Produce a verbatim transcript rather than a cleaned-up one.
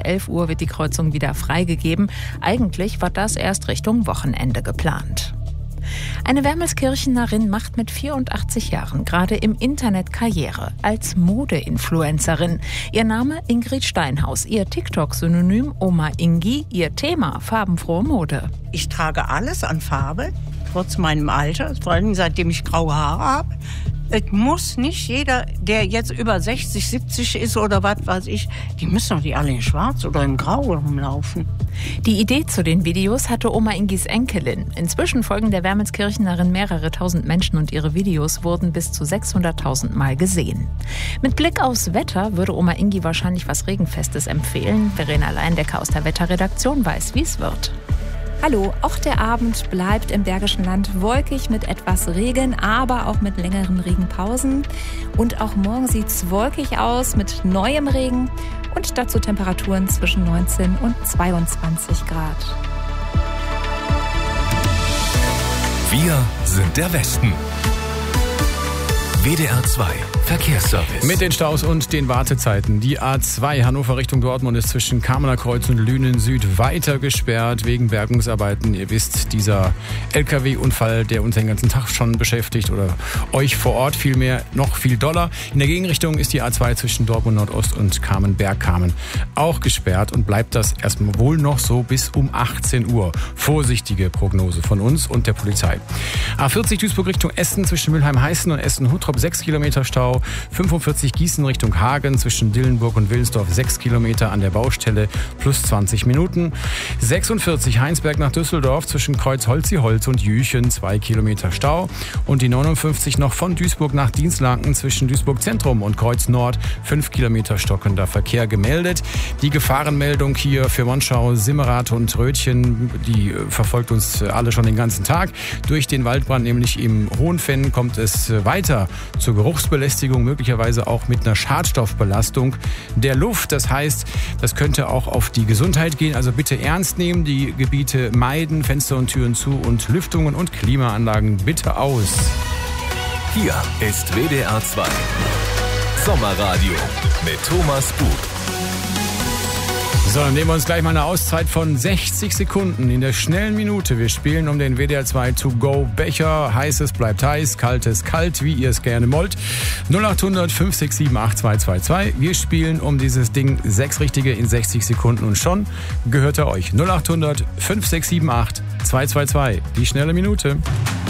elf Uhr wird die Kreuzung wieder freigegeben. Eigentlich war das erst Richtung Wochenende geplant. Eine Wermelskirchenerin macht mit vierundachtzig Jahren gerade im Internet Karriere als Mode-Influencerin. Ihr Name Ingrid Steinhaus, ihr TikTok-Synonym Oma Ingi, ihr Thema farbenfrohe Mode. Ich trage alles an Farbe, trotz meinem Alter, vor allem seitdem ich graue Haare habe. Es muss nicht jeder, der jetzt über sechzig, siebzig ist oder was weiß ich, die müssen doch nicht alle in schwarz oder in grau rumlaufen. Die Idee zu den Videos hatte Oma Ingis Enkelin. Inzwischen folgen der Wermelskirchenerin mehrere tausend Menschen und ihre Videos wurden bis zu sechshunderttausend Mal gesehen. Mit Blick aufs Wetter würde Oma Ingi wahrscheinlich was Regenfestes empfehlen. Verena Leindecker aus der Wetterredaktion weiß, wie es wird. Hallo, auch der Abend bleibt im Bergischen Land wolkig mit etwas Regen, aber auch mit längeren Regenpausen. Und auch morgen sieht es wolkig aus mit neuem Regen und dazu Temperaturen zwischen neunzehn und zweiundzwanzig Grad. Wir sind der Westen. W D R zwei Verkehrsservice. Mit den Staus und den Wartezeiten. Die A zwei Hannover Richtung Dortmund ist zwischen Kamener Kreuz und Lünen Süd weiter gesperrt wegen Bergungsarbeiten. Ihr wisst, dieser L K W-Unfall, der uns den ganzen Tag schon beschäftigt oder euch vor Ort vielmehr noch viel doller. In der Gegenrichtung ist die A zwei zwischen Dortmund Nordost und Kamen-Bergkamen auch gesperrt und bleibt das erstmal wohl noch so bis um achtzehn Uhr. Vorsichtige Prognose von uns und der Polizei. A vierzig Duisburg Richtung Essen zwischen Mülheim-Heißen und Essen-Huttrop sechs Kilometer Stau. fünfundvierzig Gießen Richtung Hagen zwischen Dillenburg und Willensdorf sechs Kilometer an der Baustelle plus zwanzig Minuten. sechsundvierzig Heinsberg nach Düsseldorf zwischen Kreuz Holzi-Holz und Jüchen zwei Kilometer Stau. Und die neunundfünfzig noch von Duisburg nach Dienstlaken zwischen Duisburg Zentrum und Kreuz Nord fünf Kilometer stockender Verkehr gemeldet. Die Gefahrenmeldung hier für Monschau, Simmerath und Rötchen, die verfolgt uns alle schon den ganzen Tag. Durch den Waldbrand nämlich im Hohenfenn kommt es weiter zur Geruchsbelästigung, möglicherweise auch mit einer Schadstoffbelastung der Luft. Das heißt, das könnte auch auf die Gesundheit gehen. Also bitte ernst nehmen, die Gebiete meiden, Fenster und Türen zu und Lüftungen und Klimaanlagen bitte aus. Hier ist W D R zwei Sommerradio mit Thomas Bug. So, dann nehmen wir uns gleich mal eine Auszeit von sechzig Sekunden in der schnellen Minute. Wir spielen um den W D R zwei To-Go-Becher. Heißes bleibt heiß, kaltes kalt, wie ihr es gerne wollt. null acht hundert fünf sechs sieben acht zwei zwei zwei. Wir spielen um dieses Ding sechs Richtige in sechzig Sekunden und schon gehört er euch. null acht hundert fünf sechs sieben acht zwei zwei zwei. Die schnelle Minute.